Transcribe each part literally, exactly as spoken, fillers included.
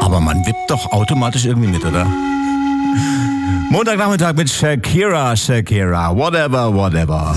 Aber man wippt doch automatisch irgendwie mit, oder? Montagnachmittag mit Shakira, Shakira, whatever, whatever.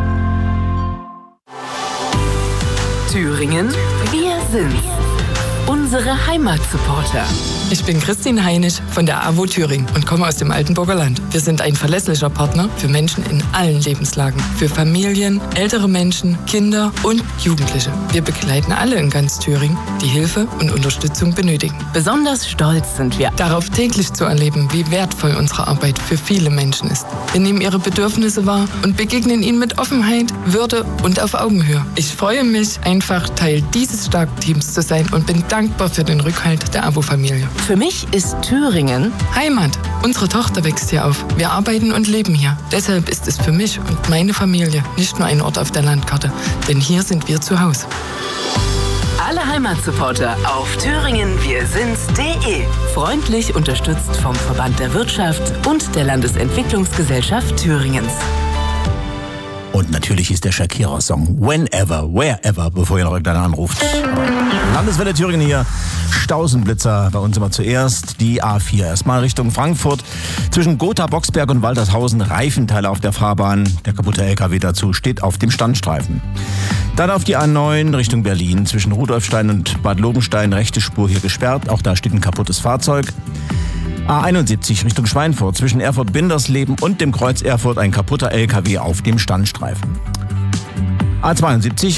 Thüringen, wir sind's. Unsere Heimatsupporter. Ich bin Christine Heinisch von der A W O Thüringen und komme aus dem Altenburger Land. Wir sind ein verlässlicher Partner für Menschen in allen Lebenslagen. Für Familien, ältere Menschen, Kinder und Jugendliche. Wir begleiten alle in ganz Thüringen, die Hilfe und Unterstützung benötigen. Besonders stolz sind wir Darauf täglich zu erleben, wie wertvoll unsere Arbeit für viele Menschen ist. Wir nehmen ihre Bedürfnisse wahr und begegnen ihnen mit Offenheit, Würde und auf Augenhöhe. Ich freue mich, einfach Teil dieses starken Teams zu sein und bin dankbar für den Rückhalt der A W O-Familie. Für mich ist Thüringen Heimat. Unsere Tochter wächst hier auf. Wir arbeiten und leben hier. Deshalb ist es für mich und meine Familie nicht nur ein Ort auf der Landkarte, denn hier sind wir zu Hause. alle Heimatsupporter auf thüringen wir sind's punkt de. Freundlich unterstützt vom Verband der Wirtschaft und der Landesentwicklungsgesellschaft Thüringens. Und natürlich ist der Shakira-Song Whenever, Wherever, bevor ihr noch irgendeiner anruft. Landeswelle Thüringen hier, Stausenblitzer, bei uns immer zuerst die A vier. Erstmal Richtung Frankfurt, zwischen Gotha, Boxberg und Waltershausen, Reifenteile auf der Fahrbahn. Der kaputte L K W dazu steht auf dem Standstreifen. Dann auf die A neun Richtung Berlin, zwischen Rudolfstein und Bad Lobenstein, rechte Spur hier gesperrt. Auch da steht ein kaputtes Fahrzeug. A einundsiebzig Richtung Schweinfurt, zwischen Erfurt-Bindersleben und dem Kreuz Erfurt ein kaputter L K W auf dem Standstreifen. A zweiundsiebzig